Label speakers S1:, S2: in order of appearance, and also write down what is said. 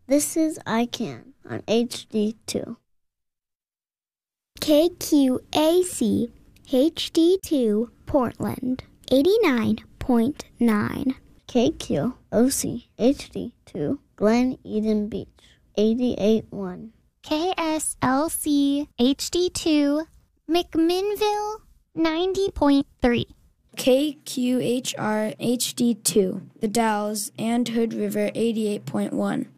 S1: This is I Can on HD2.
S2: KQAC HD2 Portland 89.9.
S1: KQOC HD2 Glen Eden Beach 88.1.
S3: KSLC HD2 McMinnville 90.3.
S4: KQHR HD2 The Dalles and Hood River 88.1.